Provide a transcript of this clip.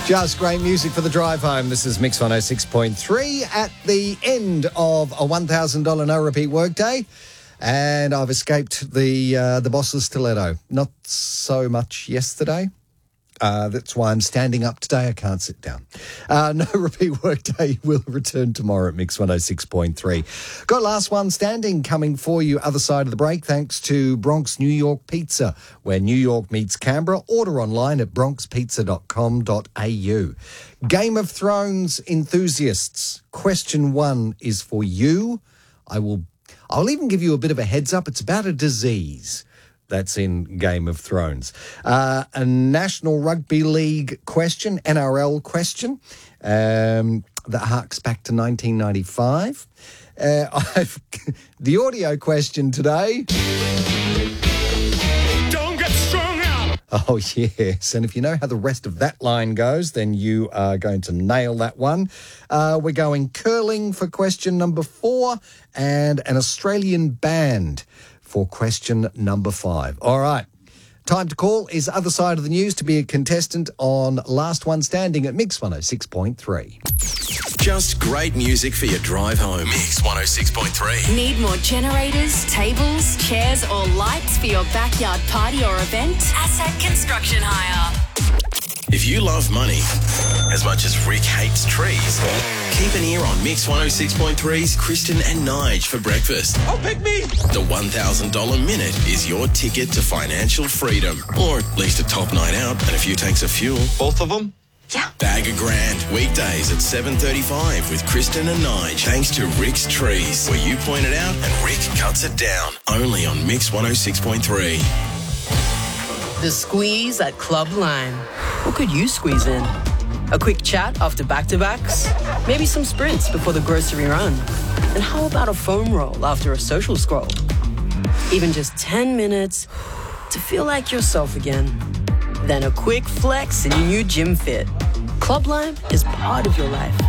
Just great music for the drive home. This is Mix 106.3 at the end of a $1,000 no repeat workday. And I've escaped the boss's stiletto. Not so much yesterday. That's why I'm standing up today. I can't sit down. No repeat workday will return tomorrow at Mix 106.3. Got last one standing coming for you other side of the break thanks to Bronx New York Pizza, where New York meets Canberra. Order online at bronxpizza.com.au. Game of Thrones enthusiasts, question 1 is for you. I'll even give you a bit of a heads up. It's about a disease that's in Game of Thrones. A National Rugby League question, NRL question, that harks back to 1995. The audio question today. Don't get strung out. Oh, yes. And if you know how the rest of that line goes, then you are going to nail that one. We're going curling for question number 4 and an Australian band for question number 5. All right. Time to call is other side of the news to be a contestant on Last One Standing at Mix 106.3. Just great music for your drive home. Mix 106.3. Need more generators, tables, chairs or lights for your backyard party or event? Asset Construction Hire. If you love money as much as Rick hates trees, keep an ear on Mix 106.3's Kristen and Nige for breakfast. Oh, pick me. The $1,000 minute is your ticket to financial freedom, or at least a top night out and a few tanks of fuel. Both of them? Yeah. Bag a grand, weekdays at 7:35 with Kristen and Nige, thanks to Rick's Trees, where you point it out and Rick cuts it down. Only on Mix 106.3. The squeeze at Club Lime. What could you squeeze in? A quick chat after back-to-backs? Maybe some sprints before the grocery run? And how about a foam roll after a social scroll? Even just 10 minutes to feel like yourself again. Then a quick flex in your new gym fit. Club Lime is part of your life.